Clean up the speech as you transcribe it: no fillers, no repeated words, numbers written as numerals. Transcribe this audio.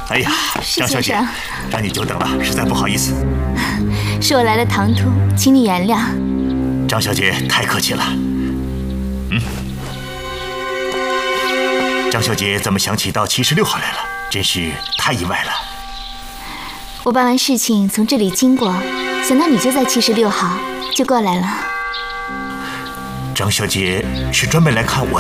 哎呀，张小姐，让你久等了，实在不好意思。 是我来了唐突，请你原谅。 张小姐太客气了。张小姐怎么想起到76号来了？真是太意外了。 我办完事情从这里经过，想到你就在76号，就过来了。 张小姐是专门来看我